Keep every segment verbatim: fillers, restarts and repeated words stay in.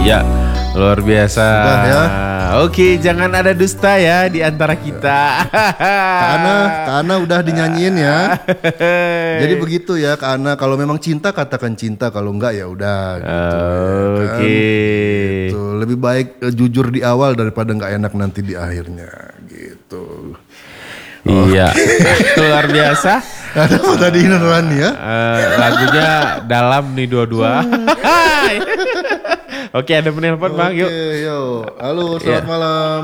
Ya, luar biasa. Sudah ya. Oke, jangan ada dusta ya di antara kita. Kak Ana, Kak Ana udah dinyanyiin ya. Jadi begitu ya Kak Ana, kalau memang cinta katakan cinta, kalau enggak ya udah gitu. Oke. Ya kan? Gitu. Lebih baik uh, jujur di awal daripada nggak enak nanti di akhirnya gitu. Iya, luar biasa. Ada apa tadi Nurani ya? Uh, lagunya dalam nih dua-dua. Oke, ada penelpon Bang, yuk. Oke, yuk. Halo, selamat Ya. malam.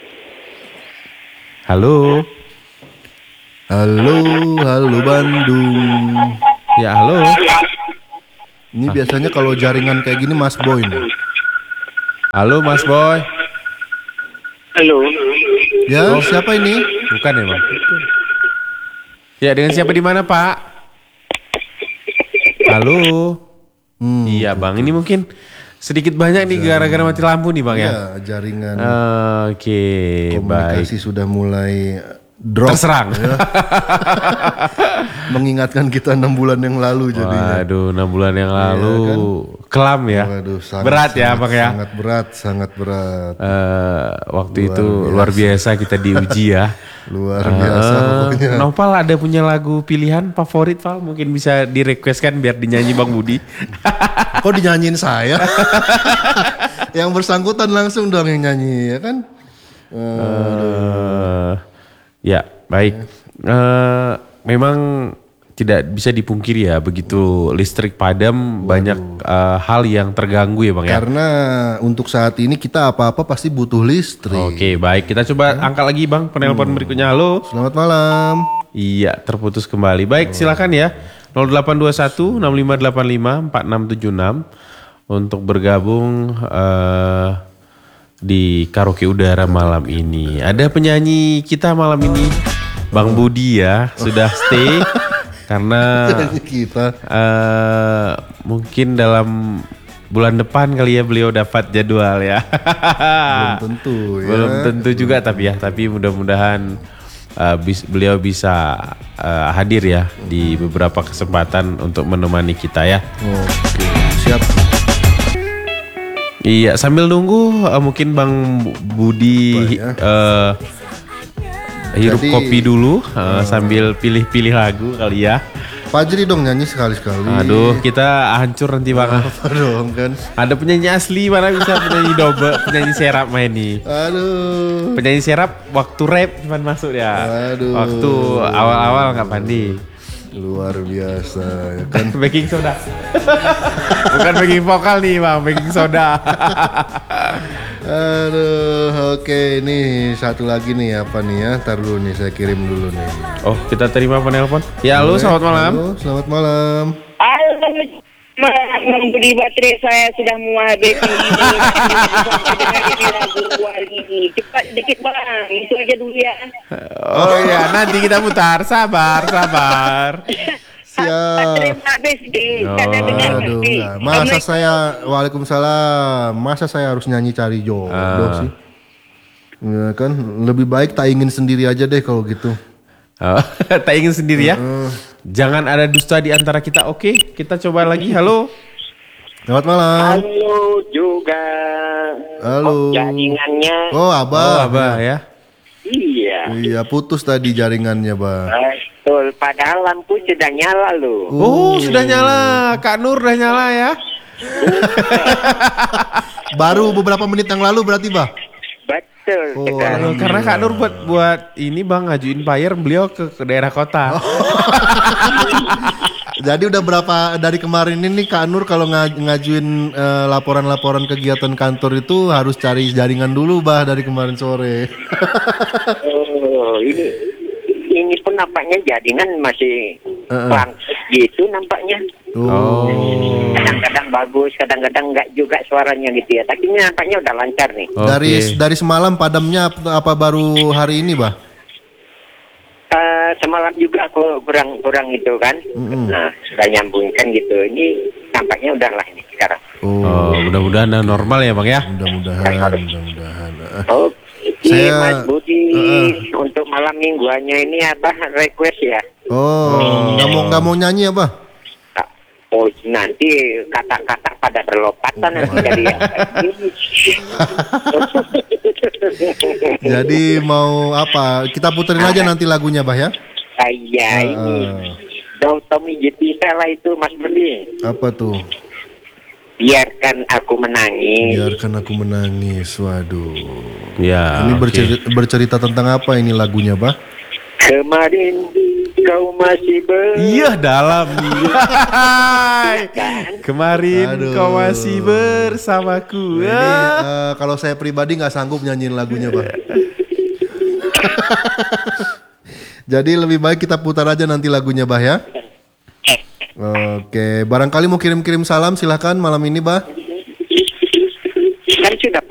Halo. Halo, halo Bandung. Ya, halo. Ini biasanya kalau jaringan kayak gini Mas Boy nih. Halo Mas Boy. Halo. Ya, siapa ini? Bukan ya Bang? Ya, dengan siapa di mana Pak? Halo. Hmm, Iya Bang, ini mungkin sedikit banyak nih gara-gara mati lampu nih Bang ya. ya, jaringan Oke, baik. komunikasi sudah mulai drop. Terserang. Ya. Mengingatkan kita enam bulan yang lalu jadinya. Waduh, enam bulan yang lalu kelam ya. Waduh, sangat, Berat ya sangat, Bang ya. Sangat berat, sangat berat. Eh, waktu Luar itu biasa. luar biasa kita diuji ya. Luar biasa Eh, pokoknya. Nopal ada punya lagu pilihan favorit Val? Mungkin bisa di requestkan biar dinyanyi Bang Budi. Kok dinyanyiin saya? Yang bersangkutan langsung dong yang nyanyi ya kan? Eh, ya baik. Eh, memang tidak bisa dipungkiri ya, begitu listrik padam banyak eh, hal yang terganggu ya Bang ya. Karena untuk saat ini kita apa-apa pasti butuh listrik. Oke baik, kita coba angkat lagi Bang penelpon berikutnya. Halo. Selamat malam. Iya, terputus kembali. Baik, silakan ya. nol delapan dua satu enam lima delapan lima empat enam tujuh enam untuk bergabung eh, di karaoke udara malam ini. Ada penyanyi kita malam ini, Bang Budi ya, sudah stay karena Kita eh, mungkin dalam bulan depan kali ya beliau dapat jadwal ya. belum tentu ya. Belum tentu juga tapi ya, tapi mudah-mudahan uh, bis, beliau bisa uh, hadir ya di beberapa kesempatan untuk menemani kita ya. Oke, siap. Iya, sambil nunggu uh, mungkin Bang Budi Apa ya? uh, hirup Jadi- kopi dulu uh, sambil pilih-pilih lagu kali ya. Fajri dong nyanyi sekali-sekali. Aduh, kita hancur nanti Bang. Apa dong kan? Ada penyanyi asli, mana bisa penyanyi double, penyanyi serap main nih. Aduh. Penyanyi serap waktu rap cuman masuk ya. Aduh. Waktu awal-awal nggak pandi. Luar biasa ya kan. Baking soda. Bukan baking vokal nih Bang, baking soda. Aduh, oke ini satu lagi nih apa nih ya? Ntar dulu nih saya kirim dulu nih. Oh, kita terima penelpon. Ya, halo, selamat malam. Halo, selamat malam. Halo, Bang Budi, baterai saya sudah mau habis ini. Dengan ini lagu luar ini. Cepat dikit Bang, itu aja dulu ya. Oh ya, nanti kita putar. Sabar, sabar. Baterai Siap. habis deh. Oh, Saya dengar Aduh, nanti. enggak. Masa saya Waalaikumsalam. Masa saya harus nyanyi cari jodoh Ah. sih? Ya kan, lebih baik tak ingin sendiri aja deh kalau gitu. Oh, tak ingin sendiri ya. Jangan ada dusta di antara kita. Oke, kita coba lagi. Halo. Selamat malam. Halo juga. Halo. Oh, jaringannya. Oh, Oh, Abah. Abah ya. Iya. Iya, putus tadi jaringannya, Bang. Betul, padahal lampu sudah nyala loh. Oh, sudah nyala. Kak Nur udah nyala ya. Baru beberapa menit yang lalu berarti, Bah? Betul Oh, sekali. Oh, karena Kak Nur buat buat ini Bang ngajuin buyer beliau ke, ke daerah kota. Jadi udah berapa dari kemarin ini Kak Nur kalau nga- ngajuin eh, laporan-laporan kegiatan kantor itu harus cari jaringan dulu, Bah, dari kemarin sore. Oh, ini ini pun nampaknya jaringan masih Uh-uh. kurang gitu nampaknya. Oh. Kadang-kadang bagus, kadang-kadang enggak juga suaranya gitu ya. Tapi ini nampaknya udah lancar nih. Oke. Dari dari semalam padamnya apa, apa baru hari ini, Bah? Eh, semalam juga aku kurang kurang itu kan. Nah, sudah nyambungkan gitu. Ini nampaknya udah lah ini sekarang. Oh, mudah-mudahan normal ya Bang ya. Mudah-mudahan, mudah-mudahan. Ah, Oke, Saya- Mas Budi, uh-uh. untuk malam mingguannya ini apa request ya? Oh, nggak mau nggak mau nyanyi apa? Oh, nanti kata-kata pada berlompatan nanti jadi. Jadi mau apa? Kita puterin aja nanti lagunya, Bah ya. Ah, iya, ini. Dau Tommy Jetisa lah itu Mas Budi. Apa tuh? Biarkan aku menangis. Biarkan aku menangis. Waduh. Ya. Ini oke. bercerita, bercerita tentang apa ini lagunya, Bah? Kemarin kau masih ber. Iya dalam. Kemarin Aduh. kau masih bersamaku. Ini Ya. eh, kalau saya pribadi nggak sanggup nyanyiin lagunya, Bah. Jadi lebih baik kita putar aja nanti lagunya, Bah ya. Oke, barangkali mau kirim-kirim salam silahkan malam ini, Bah. Kan sudah